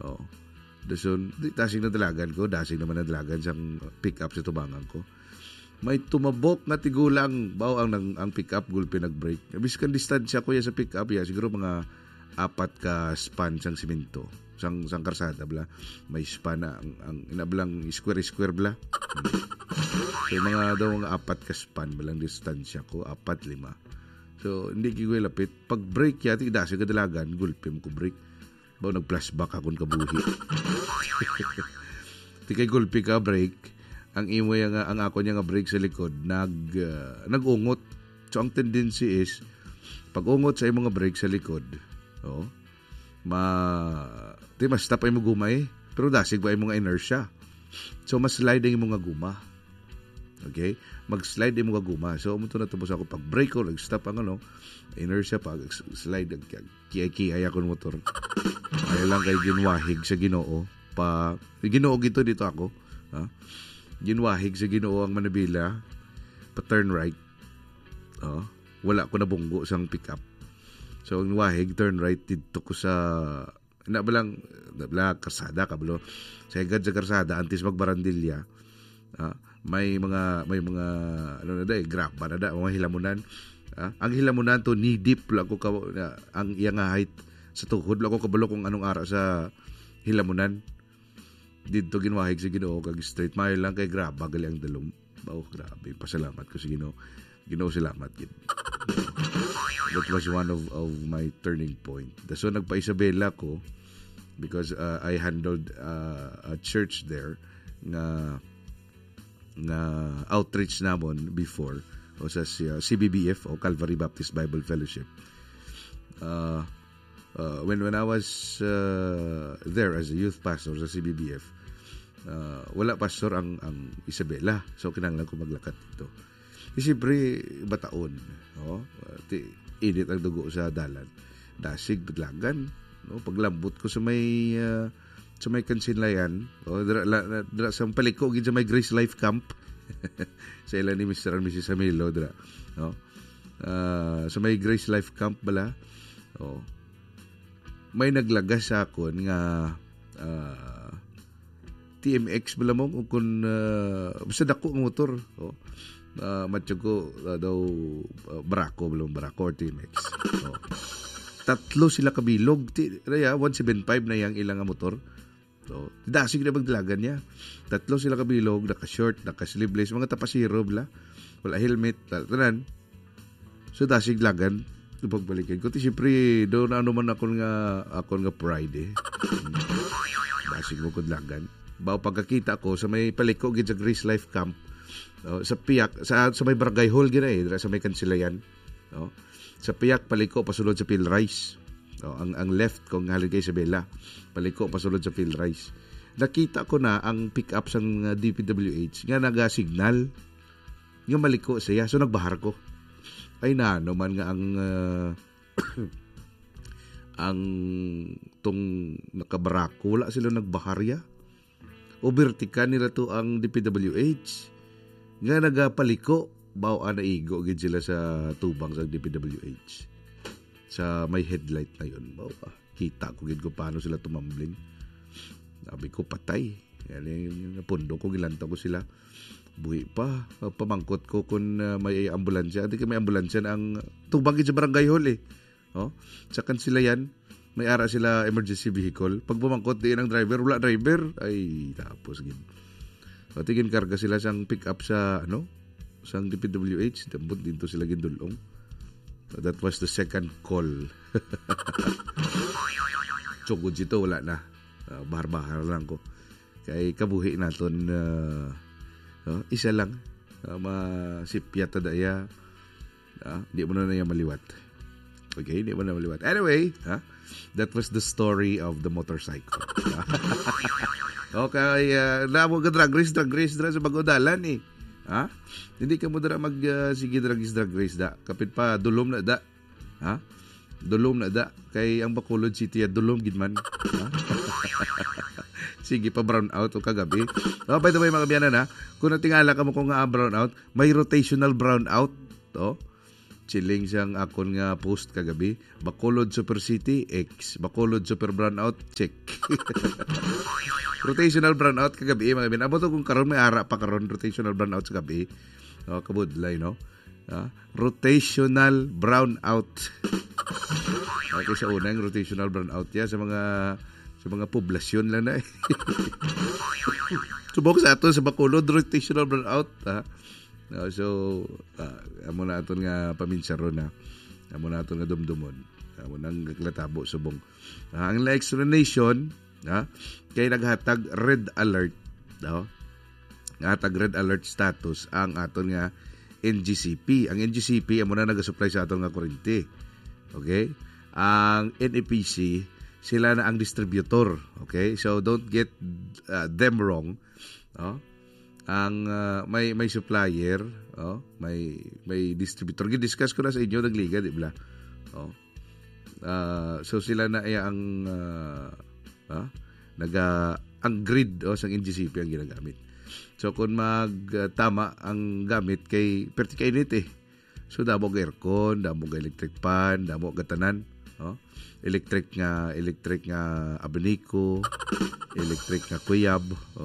Oh. Dason, dasing na dalagan ko, dasing naman na dalagan siyang pick up sa tubangan ko. May tumabok na tigulang bao ang pick up gulpi nag-break. Abis kan distansya ko ya sa pick up ya siguro mga 4 ka span sang simento. Sang karsada bla. May span na ang inablang square bla. So mga daw mga 4 ka span balang distansya ko, 4-5. So hindi ko lapit. Pag break ya ti dasi ka dalagan gulpi mo ko break. Bao nag-flashback akong kabuhi. Ti kay gulpi ka break. Ang imo ang ako niya nga brake sa likod nagungot. So ang tendency is pag ungot sa imong nga brake sa likod, mas stop ay mo gumay, pero dasig ba imong inertia. So mas slide ang imong nga guma. Okay? Mag-slide imong nga guma. So umunto na tapos ako pag brake ko, nag-stop ang inertia pag slide kiyay ako ng motor. Ay lang kay ginwahig sa Ginoo pa Ginoo gito dito ako, ha? Ginwahig sa Ginoo ang manabila pa turn right. Wala ko na bunggo sang pick up. So ang wahig turn right dito ko sa nabalang karsada kablo. Sa higad sa karsada antes magbarandilya. May mga ano na graba na mga hilamunan. Ang hilamunan to knee deep lang ko ang iyang height sa tuhod lang ko kabalo kung anong ara sa hilamunan. Dito ginwahig sa Ginoo kag straight mile lang kay graba gali ang dalom. Grabe, pasalamat ko sa Ginoo. Ginoo salamat gid. That was one of my turning point. So nagpa-Isabela ko because I handled a church there na outreach namon before o sa CBBF o Calvary Baptist Bible Fellowship. When I was there as a youth pastor sa CBBF, wala pastor ang Isabela. So kinahanglan ko maglakad dito. Siyempre bataon, init ang dugo sa dalan. Dasig biglagan, paglambot ko sa may Kansinlayan, dra sa paliko gid sa may Grace Life Camp. Sa ila ni Mr. and Mrs. Amilo dra, sa may Grace Life Camp bala. May naglagas sa akon nga TMX bala mo kung basta dako ang motor. Matyo ko daw Barako or TMX. Tatlo sila kabilog. 175 na yang ilang motor. Dasig na magdalagan niya. Tatlo sila kabilog, naka-short, naka-sleeveless, mga tapasiro bala. Wala helmet, tanan. So dasig lagan pagbalikan ko. Siyempre, doon ano man akon nga pride Dasig mo kudlagan. Baw pagkakita ko sa may paliko gid sa Grace Life Camp, sa Piak, sa may Barangay Hall gina sa may Kansilayan. Sa Piak paliko pasulod sa Pilrice. Ang left kung halin kay Isabela, paliko pasulod sa Pilrice. Nakita ko na ang pick up sang DPWH nga naga-signal nga maliko siya. So nagbahar ko. Ay na naman nga ang tong nakabarako wala sila nagbaharya o vertikan nila to ang DPWH nga nagapaliko baw ana igo gid sila sa tubang sa DPWH sa may headlight na yun baw kita ko gid ko paano sila tumambling. Sabi ko patay yan yung pundo ko gilanta ko sila buhi pa pamangkot ko kung may ambulansya di ka may ambulansya na ang tubang gid sa Barangay Hall sa Kansilayan may ara sila emergency vehicle. Pag bumangkot din ang driver, wala driver. Ay, tapos gid. So, tigin karga sila sang pick up sa sang DPWH. Dambot dito sila gindulong. So, that was the second call. Tsugod dito, wala na. Bahar-bahar lang ko. Kay kabuhi naton isa lang. Masipyat na daya. Di mo na maliwat. Okay, di mo na maliwat. Anyway, that was the story of the motorcycle. Okay, namo ka drag race dra sa Bagodalan Hindi ka mo dra sige drag race da. Kapit pa dulom na da. Dulom na da kay ang Bacolod City dulom gid man. Sige pa brown out o kagabi. By the way mga kabiyanan kung natingala ka mo kung brown out, may rotational brown out Chilling siyang akon nga post kagabi. Bacolod Super City, X. Bacolod Super Brownout, check. Rotational brownout kagabi, mga bin. Abo to kung karon may ara pa karon rotational brownout sa gabi. Kabudlay, no? Rotational brownout. Okay, sa una yung rotational brownout ya sa mga poblasyon lang na. Subok sa ato sa Bacolod rotational brownout, ha? So, amo na aton nga paminsaron na. Amo na aton nga dumdumon. Amo nang latabo subong. Ang explanation, kay naghatag red alert, naghatag red alert status ang aton nga NGCP. Ang NGCP amo na nagasupply sa aton nga kuryente. Okay? Ang NEPC sila na ang distributor. Okay? So don't get them wrong. Ang may supplier, may distributor. Gidiscuss ko na sa inyo nagliga, di ba? So sila na ay ang ang grid sa NGCP ang ginagamit. So kung magtama ang gamit kay perti kainit So damo ga aircon, damo ga electric fan, damo ga tanan, electric nga abanico, electric nga kuyab,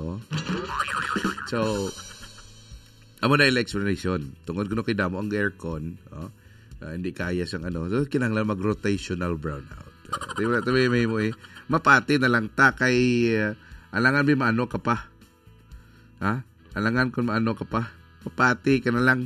So amo na yung explanation. Tungod kuno kay damo ang aircon, hindi kaya sang so kinahanglan mag-rotational brownout. Tabi may mo mapati na lang ta kay alangan bi maano ka pa. Alangan kun maano ka pa. Mapati ka na lang,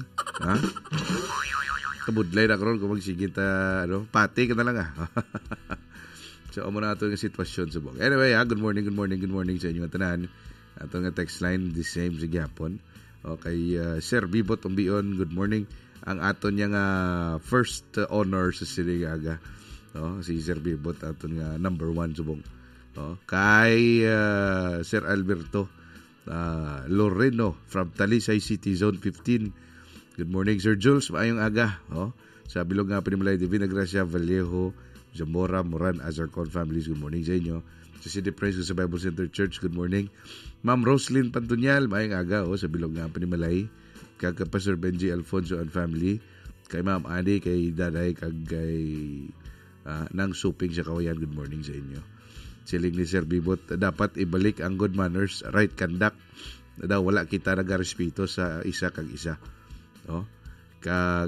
Kabudlay na karon kung magsigit pati ka na lang So amo na ato nga sitwasyon subong. Anyway, good morning sa inyo tanan. Ato nga text line the same sa gyapon. Okay, Sir Bibot Umbion, good morning. Ang aton niya nga first honor sa Siligaga. Si Sir Bibot aton nga number 1 subong. Kay Sir Alberto Loreno from Talisay City Zone 15. Good morning, Sir Jules. Maayong aga. Sa bilog nga Panimalay Divina Gracia Vallejo, Zamora, Moran, Azarcon families. Good morning sa inyo. Sa City Praise sa Bible Center Church. Good morning. Ma'am Roslyn Pantunyal. Maayong aga sa bilog nga Panimalay. Kag Pastor Benji Alfonso and family. Kay Ma'am Ani, kay Daday, kag kay nang suping sa Kawayan. Good morning sa inyo. Siling ni Sir Bibot, dapat ibalik ang good manners, right conduct. Daw wala kita nagarespeto sa isa kag isa. Kag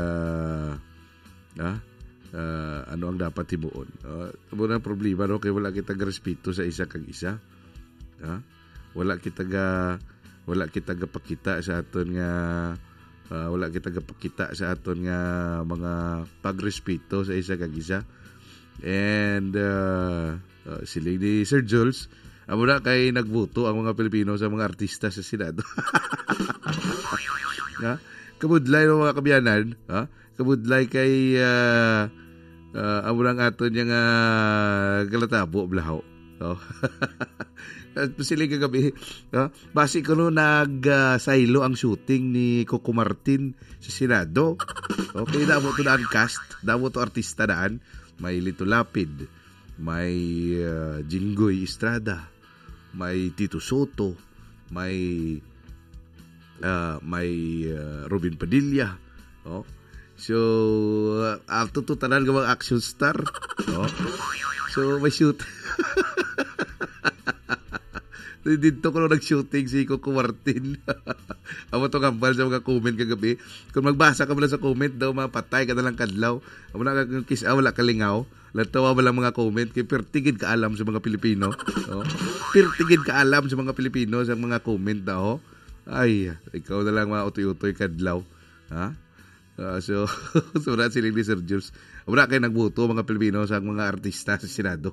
ano ang dapat himuon. Amo na problema kay wala kita respeto sa isa kag isa. Wala kita pakita sa aton nga mga pagrespeto sa isa kag isa. And siling ni Sir Jules, amo na kay nagbuto ang mga Pilipino sa mga artista sa Senado. Kabudlay ng mga kabiyanan, kabudlay kay amo lang aton yung galatabo blahaw. Siling kagabi, basi ko no nag-silo ang shooting ni Coco Martin sa Senado. Okay, damo to daan cast, damo to artista daan. May Lito Lapid, may Jinggoy Estrada, may Tito Soto, may Robin Padilla. So tanan nga mga action star. So may shoot. Dito ko nag-shooting si Coco Martin. Amo to kambal sa mga comment kagabi. Kung magbasa ka mula sa comment daw, mapatay ka na lang kadlaw. Amo na kang kiss, wala kalingaw. Latawa ba lang mga comment kay pertigid ka alam sa mga Pilipino. Pertigid ka alam sa mga Pilipino sa mga comment daw. Ay, ikaw na lang mautoy-utoy kadlaw. So na siling ni Sir Jules. Wala kayo nagbuto mga Pilipino sa mga artista sa Senado.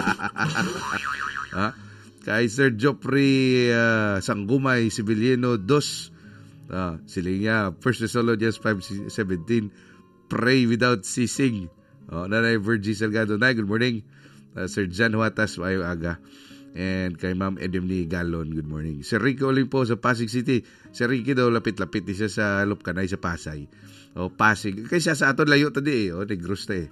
Kay Sir Joffrey Sanggumay Sibiliano 2. Siling niya 1 Thessalonians 5:17, pray without ceasing. Nanay Virgie Salgado, good morning. Sir Jan Huatas, maayong aga. And kay Ma'am Edemni Galon, good morning. Sir Ricky Olimpo sa Pasig City. Sir Ricky daw lapit-lapit siya sa Lupcanay sa Pasay. Pasig. Kaya siya sa aton layo tadi Negros ta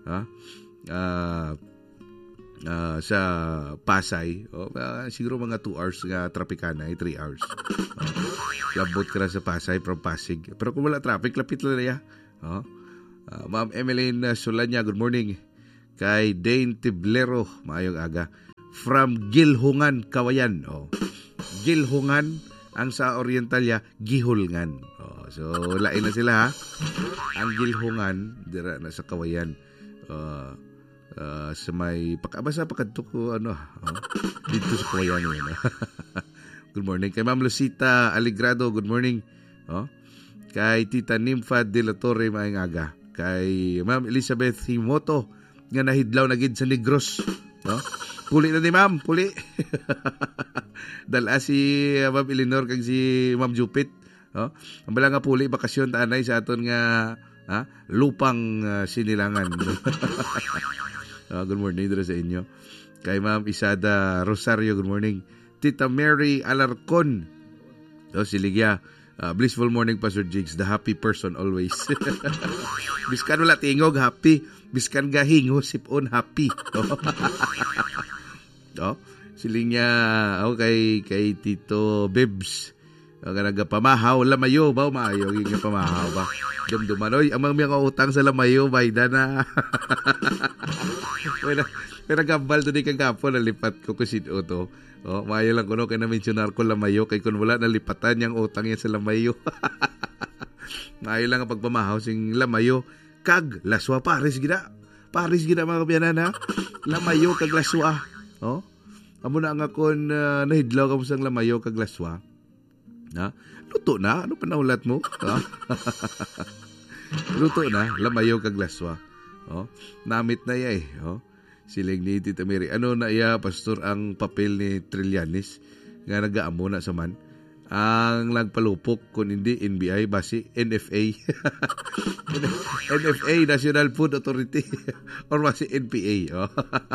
sa Pasay. Siguro mga 2 hours nga trapikana, 3 hours. Labot ka na sa Pasay from Pasig. Pero kung wala traffic, lapit lang niya. Ma'am Emeline Solanya, good morning. Kay Dane Tiblero, maayong aga. From Gilhungan, Kawayan. Gilhungan, ang sa Orientalya, Gihulngan. So, lain na sila ha. Ang Gilhungan, dira na sa Kawayan. Sa may, basta pakadto ko, dito sa Kawayan yun. Good morning. Kay Ma'am Lucita Aligrado, good morning. Kay Tita Nympha de la Torre, maayong aga. Kay Ma'am Elizabeth Himoto, nga nahidlaw na gid sa Negros. Puli na ni Ma'am, puli. Dala si Ma'am Eleanor kag si Ma'am Jupit. Ang bala nga puli, bakasyon taanay sa aton nga lupang sinilangan. Good morning dito sa inyo. Kay Ma'am Isada Rosario, good morning. Tita Mary Alarcon. Si Ligya. Blissful morning, Pastor Jigs. The happy person always. Biskan wala tingog, happy. Biskan gahingo, sipon, happy. Siling niya, kay Tito Bibs. Nagapamahaw, lamayo ba? Maayo, yung pamahaw ba? Dumduman. Oy, ang mga utang sa lamayo, bayda na. Pero gambal to di kang kapo, nalipat ko kusin to. Maayo lang kuno, kaya na-mentionar ko lamayo, kay kung wala, nalipatan yung utang yan sa lamayo. Maayo lang ang pagpamahaw, sing lamayo, kag laswa, Paris gina mga kabiyanan ha. Lamayo kag laswa. Amo na nga kon nahidlaw ka mo sang lamayo kag laswa. Luto na, ano panaulat mo? Luto na, lamayo kag laswa. Namit na ya Siling ni Tita Mary. Ano na iya, Pastor, ang papel ni Trillanes nga nagaamo na sa man? Ang nagpalupok kung hindi NBI, basi NFA. NFA, National Food Authority. Or basi NPA.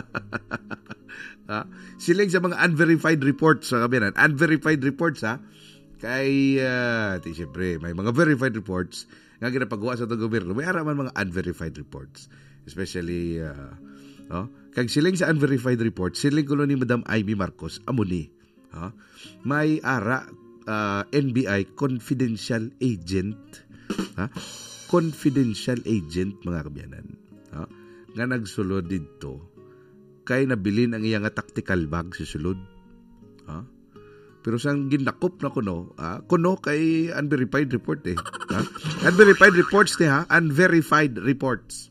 Siling sa mga unverified reports sa kabinan. Unverified reports kay siyempre may mga verified reports nga ginapagawa sa itong gobyerno. May araman mga unverified reports. Especially kag siling sa unverified reports, siling ko ni Madam Amy Marcos amuni. May ara NBI confidential agent. Confidential agent, mga kabiyanan. Nga nagsulod dito kay nabilin ang iyang tactical bag sa sulod. Pero sang ginakop na kuno kay unverified report Unverified reports unverified reports.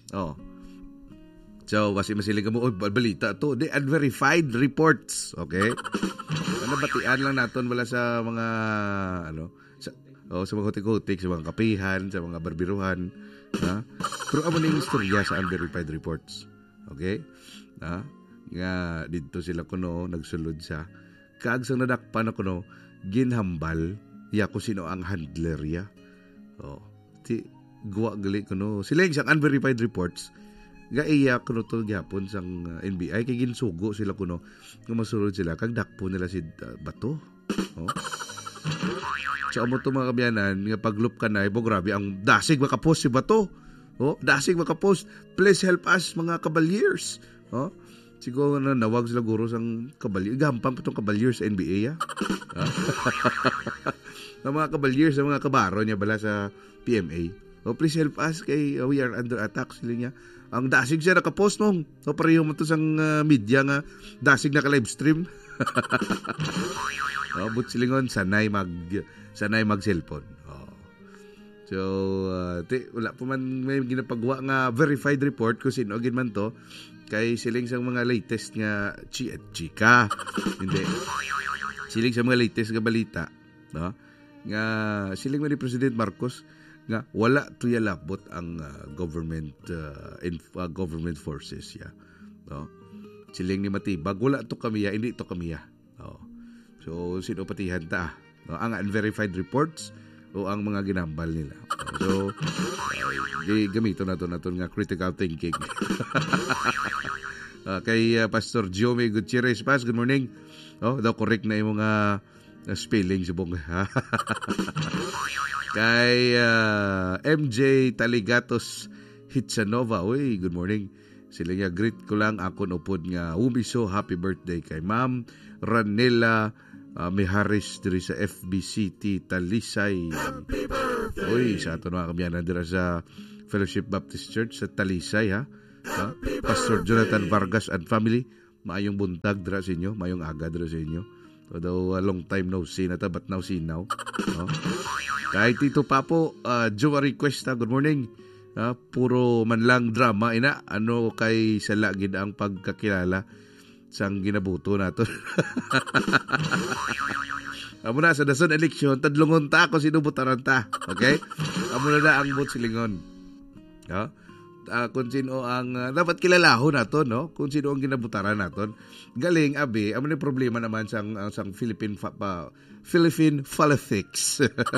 So, kasi masiling mo, balita to. Di, unverified reports. Okay? Batian lang natin wala sa mga, sa mga hutik-hutik, sa mga kapihan, sa mga barbiruhan. Pero amo na yung istorya sa unverified reports. Okay? Nga, dito sila kuno, nagsulod sa, kaag sa nadakpan na kuno, ginhambal, kung sino ang handler ya. Guwa gali kuno. Sila yung unverified reports, gaiya kuno to gyapon sang NBI kay ginsugo sila kuno nga masulod sila kag dakpo nila si Bato. So amo to mga kabyanan nga paglup kanay bo grabe ang dasig makapost si Bato. Dasig makapost. Please help us mga kabalyers. Siguro na nawag sila guro sang kabalyer. Gampang pa tong kabalyer sa NBA Ang mga kabalyers, ang mga kabaro niya bala sa PMA. Please help us kay we are under attack sila niya. Ang dasig siya nakapost nung. Pareho mo to sang media nga dasig naka-livestream. But silingon, sanay mag-cellphone. So, wala pa man may ginapagawa nga verified report kung sino agin man to. Kay siling sa mga latest nga chika. Hindi. Siling sa mga latest nga balita. Nga siling man ni President Marcos nga wala tuya labot ang government forces siling ni matibag wala to kami hindi to kami so sino patihan ta ang unverified reports o ang mga ginambal nila so gamito naton nga critical thinking. Kay Pastor Jomie Gutierrez, good morning. Daw correct na yung mga spelling subong. Kay MJ Taligatos Hitsanova, good morning. Sila nga greet ko lang ako upod nga umiso happy birthday kay Ma'am Ranela Miharis diri sa FB City Talisay. Sa ato mga kabyanan dira sa Fellowship Baptist Church sa Talisay, ha? Pastor Jonathan Vargas and family, maayong buntag dira sa inyo, maayong aga dira sa inyo. Although long time no see na ta, but now see now. No? Kahit Tito Papo, Joari Cuesta, good morning. Puro man lang drama, ina. Ano kay sala gid ang pagkakilala sang ginabuto nato. Amo na sa dason eleksyon, tadlungon ta ako sinubutaran ta. Okay? Amo na ang bot silingon. Kung sino ang dapat kilalahon naton, no? Kung sino ang ginabutaran naton. Galing abi, amo ni problema naman sang Philippine politics.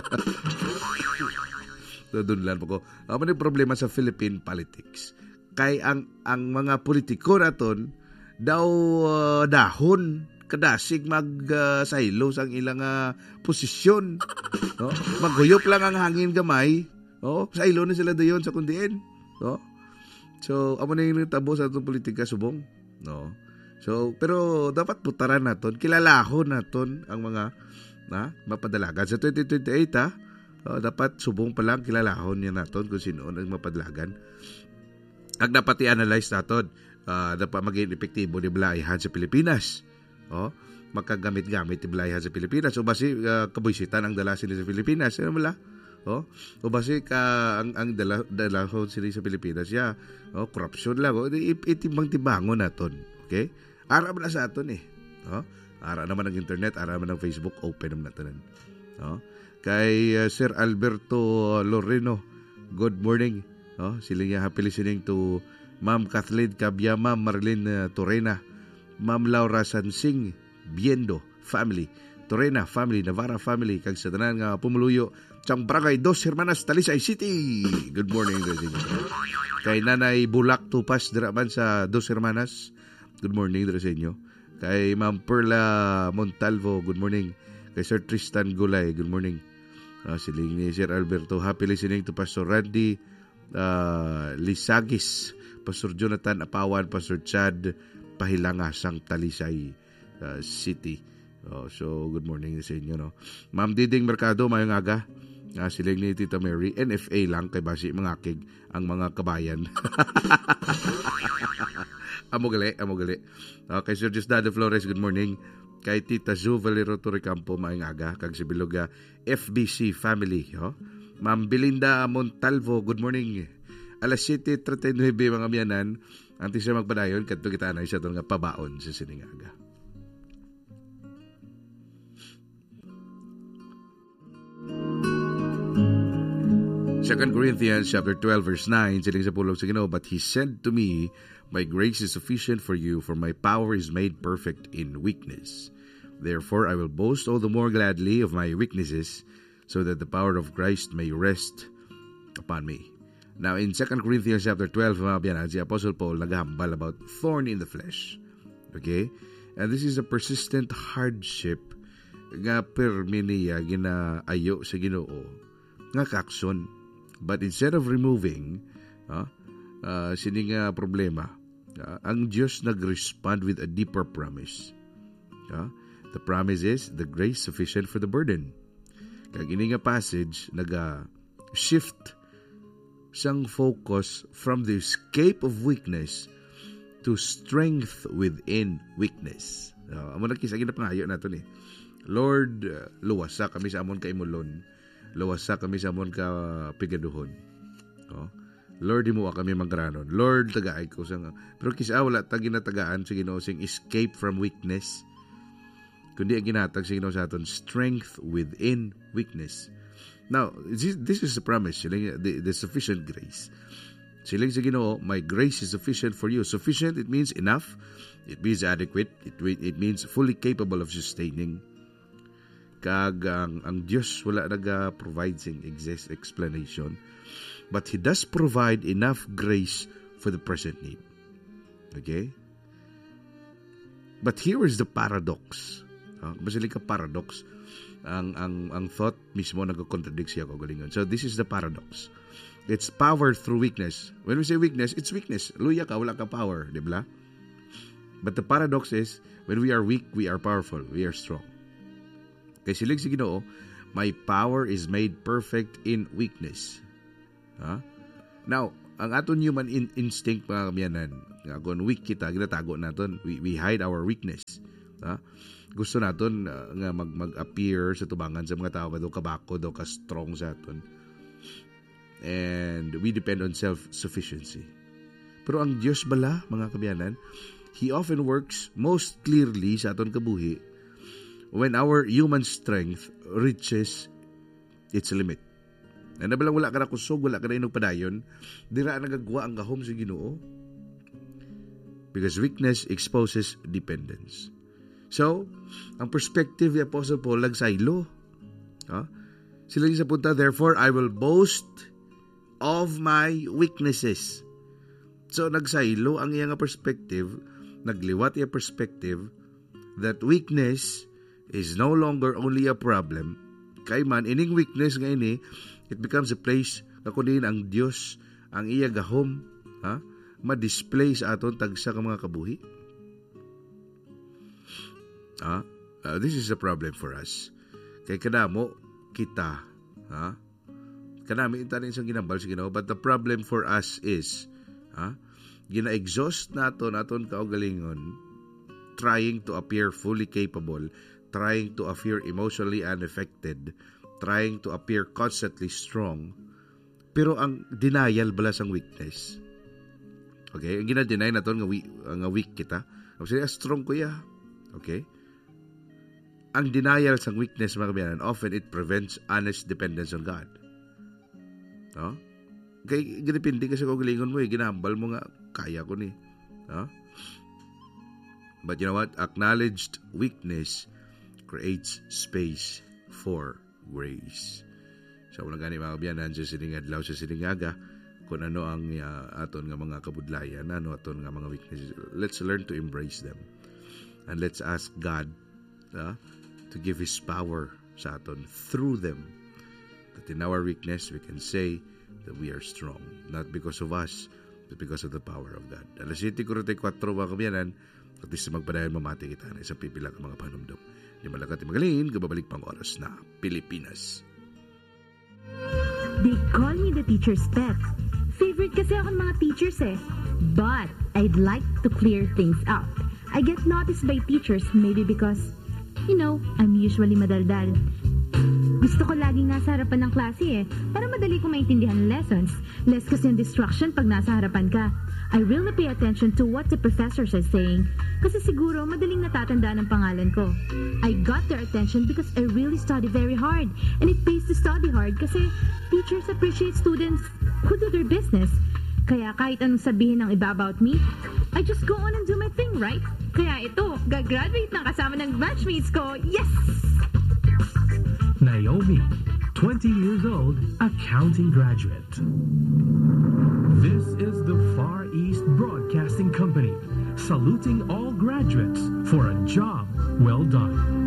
Dudunlan po ko. Amo ni problema sa Philippine politics. Kay ang mga politiko naton daw dahon kadasig saylo sang ilang posisyon, no? Maghuyop lang ang hangin gamay, no? Saylo na sila dayon sa kundiin, no? So amo na yung tabo sa atong politika subong, no? So pero dapat putaran naton, kilalahon naton ang mga mapadalagan sa 2028, dapat subong pa lang kilalahon niya naton kung sino ang mapadalagan. Ang dapat i-analyze naton, dapat maging epektibo ni balayahan sa Pilipinas. Makagamit-gamit ni balayahan sa Pilipinas. O basi kabuisitan ang dala sila sa Pilipinas. Ano mala? O basi ang dalahon sila sa Pilipinas. Corruption lang. Itibang-tibangon naton. Okay? Ara man na sa aton eh. Ara naman ang internet, ara naman ang Facebook, open naman natin. Kay Sir Alberto Loreno, good morning. Sila niya happy listening to Ma'am Kathleen Cabiama, Marlene Torena, Ma'am Laura Sansing, Biendo family, Torena family, Navarra family, kag sa tanan nga pumuluyo sang Barangay Dos Hermanas, Talisay City. Good morning. Kay Nanay Bulak Tupas dira man sa Dos Hermanas, good morning dira sa inyo. Kay Ma'am Perla Montalvo, good morning. Kay Sir Tristan Gulay, good morning. Siling ni Sir Alberto, happy listening to Pastor Randy Lisagis, Pastor Jonathan Apawan, Pastor Chad Pahilanga sang Talisay City. So good morning sa inyo, no. Ma'am Diding Mercado, mayong aga. Siling ni Tita Mary, NFA lang kay basi mangakig ang mga kabayan. Amo gali. Kay Sir Justado Flores, good morning. Kay Tita Zu Valero Torrecampo, mayong aga. Kag si Biloga FBC family. Ma'am Belinda Montalvo, good morning. Alas 7:39 mga miyanan, anti siya magpadayon, kadto kita na siya nga pabaon sa siningaga. Second Corinthians chapter 12 verse 9, siling sa pulong sa Ginoo, but he said to me, my grace is sufficient for you, for my power is made perfect in weakness. Therefore I will boast all the more gladly of my weaknesses, so that the power of Christ may rest upon me. Now, in 2 Corinthians chapter 12, si Apostle Paul naghambal about thorn in the flesh. Okay? And this is a persistent hardship nga perminiya ginaayo sa Ginoo nga kakson. But instead of removing sining problema, ang Diyos nag-respond with a deeper promise. The promise is the grace sufficient for the burden. Kag ini nga passage naga-shift sang focus from the escape of weakness to strength within weakness. Amo na kisagin na pangayo nato ni. Lord, luwasa kami sa amon kaimulon. Luwasa kami sa amon ka pigaduhon. Lord, himuwa kami magranon. Lord, tagaay ko sang. Pero kisa wala ta ginatagaan sa Ginoo sing escape from weakness. Kundi ang ginatag sa Ginoo sa aton strength within weakness. Now, this is the promise, the sufficient grace. Siling sa Ginoo, my grace is sufficient for you. Sufficient, it means enough. It means adequate. It means fully capable of sustaining. Kag ang Diyos wala nag-provide sing exist explanation. But He does provide enough grace for the present need. Okay? But here is the paradox. Basiling ka paradox. Ang thought mismo nag-contradict siya kagalingon. So this is the paradox. It's power through weakness. When we say weakness, it's weakness. Luya ka, wala ka power, di ba? But the paradox is, when we are weak, we are powerful. We are strong. Kaya silig si Ginoo, my power is made perfect in weakness. Now, ang aton human instinct, mga kamyanan, kung weak kita, ginatago naton. We hide our weakness. Ha? Gusto naton nga mag-appear sa tubangan sa mga tao daw kabako daw ka strong sa aton. And we depend on self-sufficiency. Pero ang Diyos bala, mga kamyanan, He often works most clearly sa aton kabuhi when our human strength reaches its limit. Na nabalang wala ka na kusog, wala ka na inugpadayon, dira nagagwa ang gahom sa Ginoo. Because weakness exposes dependence. So, ang perspective ni Apostle Paul nagsaylo. Sila sa punta, therefore, I will boast of my weaknesses. So, nagsaylo ang iyang perspective, nagliwat iyang perspective that weakness is no longer only a problem. Kay man, ining weakness nga ini, it becomes a place na kunin ang Diyos, ang iya gahom, ma-display sa aton tagsa ka mga kabuhi. This is a problem for us. Kay kadamo, kita, kanami intanin isang ginambal sa Ginoo, but the problem for us is, gina-exhaust naton kaugalingon, trying to appear fully capable, trying to appear emotionally unaffected, trying to appear constantly strong, pero ang denial bala sang weakness. Okay? Ang gina-deny naton nga weak kita. Kasi strong ko ya. Okay? Ang denial sang weakness, mga kabayan, often it prevents honest dependence on God. No? Kaya ginipindi ka sa kaugalingon mo, ginambal mo nga, kaya ko ni. No? But you know what? Acknowledged weakness creates space for grace. So, walang gani mga kabayan, sa siningadlaw, sa siningaga, kung ano ang aton nga mga kabudlayan, ano aton nga mga weaknesses. Let's learn to embrace them. And let's ask God to give His power sa aton through them. That in our weakness, we can say that we are strong. Not because of us, but because of the power of God. Alas 7:44 mga kabayanan, at least magpadayon mamati kita na isang pipila ka mga panumdum. Di malakat magalingin, kababalik pang oras na Pilipinas. They call me the teacher's pet. Favorite kasi ako ng mga teachers eh. But I'd like to clear things up. I get noticed by teachers maybe because, I'm usually madaldal. Gusto ko laging nasa harapan ng klase eh, para madali ko maintindihan ang lessons. Less kasi yung distraction pag nasa harapan ka. I really pay attention to what the professors are saying, kasi siguro madaling natatandaan ang pangalan ko. I got their attention because I really study very hard, and it pays to study hard kasi teachers appreciate students who do their business. Kaya kahit anong sabihin ng iba about me, I just go on and do my thing, right? Kaya ito, gagraduate na kasama ng batchmates ko. Yes! Naomi, 20 years old, accounting graduate. This is the Far East Broadcasting Company, saluting all graduates for a job well done.